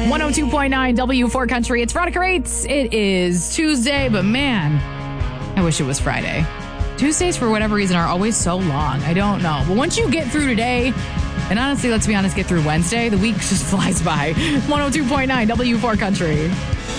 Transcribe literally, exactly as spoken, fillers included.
one oh two point nine W four Country. It's Veronica Rates. It is Tuesday, but man, I wish it was Friday. Tuesdays, for whatever reason, are always so long. I don't know. But once you get through today, and honestly, let's be honest, get through Wednesday, the week just flies by. one oh two point nine W four Country.